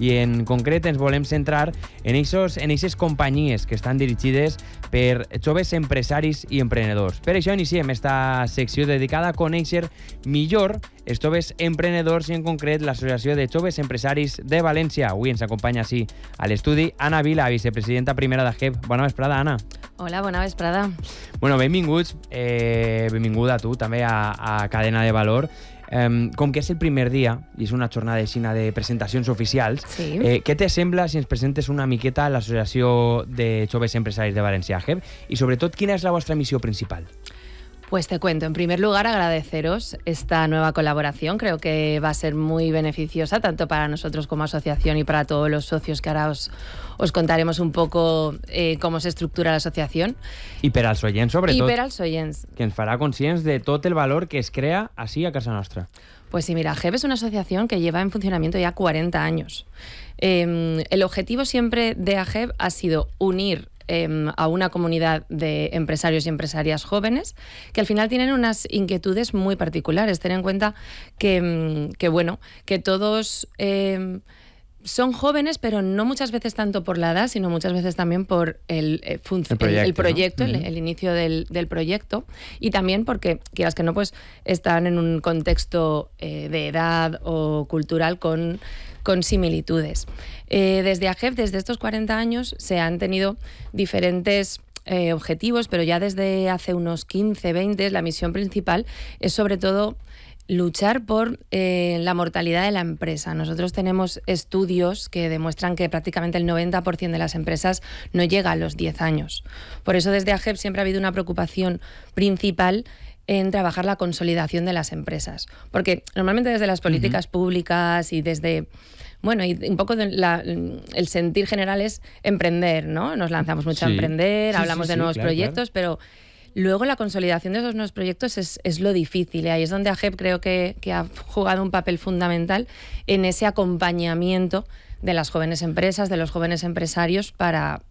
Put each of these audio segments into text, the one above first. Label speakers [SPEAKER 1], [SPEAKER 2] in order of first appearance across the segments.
[SPEAKER 1] i en concret ens volem centrar en aquestes companyies que estan dirigides per joves empresaris i emprenedors. Per això iniciem esta secció dedicada a conèixer millor els joves emprenedors i en concret l'Associació de Joves Empresaris de València. Avui ens acompanya així a l'estudi Anna Vila, vicepresidenta primera d'AGEP. Bona vesprada, Anna.
[SPEAKER 2] Hola, bona vesprada.
[SPEAKER 1] Bueno, benvinguts, benvinguda tu també a Cadena de Valor. Com que és el primer dia i és una jornada aixina de presentacions oficials,
[SPEAKER 2] Sí.
[SPEAKER 1] Què te sembla si ens presentes una miqueta a l'Associació de Joves Empresaris de València, AGEP, i sobretot quina és la vostra missió principal?
[SPEAKER 2] Pues te cuento, en primer lugar agradeceros esta nueva colaboración, creo que va a ser muy beneficiosa tanto para nosotros como asociación y para todos los socios, que ahora os contaremos un poco cómo se estructura la asociación.
[SPEAKER 1] I per als oients, sobretot,
[SPEAKER 2] Y per als oients.
[SPEAKER 1] que ens farà conscients de tot el valor que es crea així a casa nostra.
[SPEAKER 2] Pues sí, mira, AGEP es una asociación que lleva en funcionamiento ya 40 años. El objetivo siempre de AGEP ha sido unir a una comunidad de empresarios y empresarias jóvenes que al final tienen unas inquietudes muy particulares. Ten en cuenta que todos son jóvenes, pero no muchas veces tanto por la edad, sino muchas veces también por el proyecto,
[SPEAKER 1] ¿no?
[SPEAKER 2] el inicio del proyecto, y también porque, quieras que no, pues están en un contexto de edad o cultural con similitudes. Desde AGEP, desde estos 40 años, se han tenido diferentes objetivos, pero ya desde hace unos 15, 20, la misión principal es sobre todo luchar por la mortalidad de la empresa. Nosotros tenemos estudios que demuestran que prácticamente el 90% de las empresas no llega a los 10 años. Por eso desde AGEP siempre ha habido una preocupación principal en trabajar la consolidación de las empresas. Porque normalmente desde las políticas públicas y desde... Bueno, y un poco el sentir general es emprender, ¿no? Nos lanzamos mucho a emprender, hablamos de nuevos proyectos, pero luego la consolidación de esos nuevos proyectos es lo difícil. Ahí es donde AGEP creo que ha jugado un papel fundamental en ese acompañamiento de las jóvenes empresas, de los jóvenes empresarios, para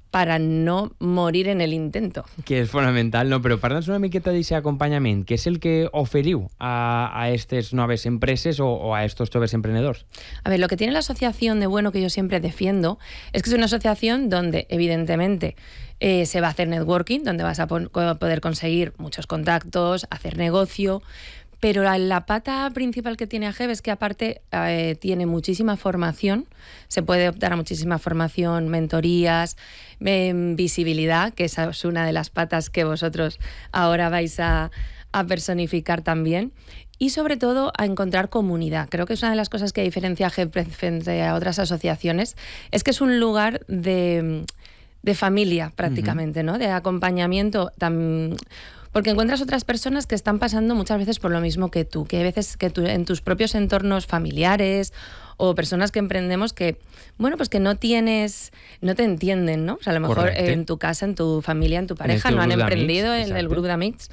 [SPEAKER 2] no morir en el intento.
[SPEAKER 1] Que és fonamental, no? Però parla'ns una miqueta d'aquest acompanyament. Què és el que oferiu a aquestes noves empreses o a estos joves emprendedors?
[SPEAKER 2] A ver, lo que tiene la asociación de bueno, que yo siempre defiendo, es que es una asociación donde, evidentemente, se va a hacer networking, donde vas a poder conseguir muchos contactos, hacer negocio. Pero la pata principal que tiene AGEP es que aparte tiene muchísima formación, se puede optar a muchísima formación, mentorías, visibilidad, que esa es una de las patas que vosotros ahora vais a personificar también, y sobre todo a encontrar comunidad. Creo que es una de las cosas que diferencia a AGEP frente a otras asociaciones, es que es un lugar de familia prácticamente, ¿no? De acompañamiento porque encuentras otras personas que están pasando muchas veces por lo mismo que tú, que hay veces que tú, en tus propios entornos familiares o personas que emprendemos que, bueno, pues que no te entienden, ¿no? O sea, a lo mejor
[SPEAKER 1] Correcte.
[SPEAKER 2] En tu casa, en tu familia, en tu pareja, no han emprendido en el grupo de amics.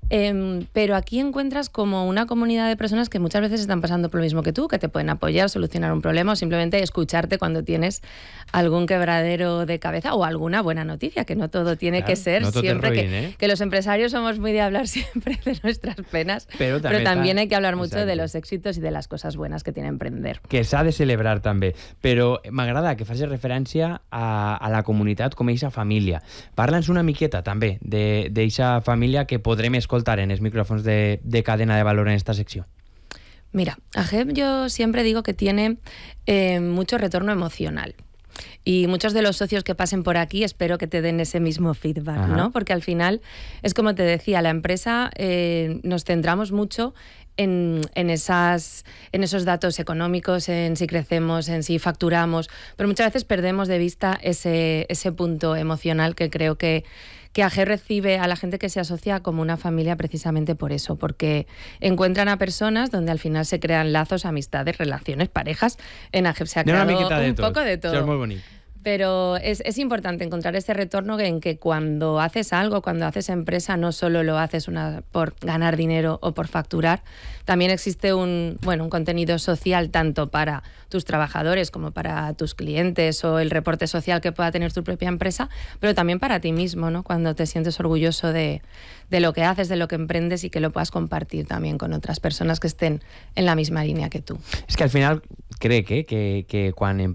[SPEAKER 2] Pero aquí encuentras como una comunidad de personas que muchas veces están pasando por lo mismo que tú, que te pueden apoyar, solucionar un problema o simplemente escucharte cuando tienes algún quebradero de cabeza o alguna buena noticia, que no todo tiene que ser
[SPEAKER 1] no tot
[SPEAKER 2] siempre
[SPEAKER 1] és ruïn,
[SPEAKER 2] que los empresarios somos muy de hablar siempre de nuestras penas, pero también hay que hablar mucho de los éxitos y de las cosas buenas que tiene emprender.
[SPEAKER 1] Que s'ha de celebrar també, però m'agrada que facis referència a la comunitat com a eixa família. Parla'ns una miqueta també d'eixa família que podrem escoltar en els micròfons de Cadena de Valor en esta secció.
[SPEAKER 2] Mira, AGEP yo siempre digo que tiene mucho retorno emocional. Y muchos de los socios que pasen por aquí espero que te den ese mismo feedback, ¿no? Porque al final, es como te decía, la empresa nos centramos mucho en esos datos económicos, en si crecemos, en si facturamos, pero muchas veces perdemos de vista ese punto emocional que creo que AGEP recibe a la gente que se asocia como una familia precisamente por eso, porque encuentran a personas donde al final se crean lazos, amistades, relaciones, parejas. En AGEP se ha creado un poco de todo.
[SPEAKER 1] Això és molt bonic.
[SPEAKER 2] Pero es importante encontrar ese retorno en que cuando haces algo, cuando haces empresa, no solo lo haces por ganar dinero o por facturar, también existe un contenido social tanto para tus trabajadores como para tus clientes o el reporte social que pueda tener tu propia empresa, pero también para ti mismo, ¿no? Cuando te sientes orgulloso de lo que haces, de lo que emprendes y que lo puedas compartir también con otras personas que estén en la misma línea que tú.
[SPEAKER 1] És que al final crec que quan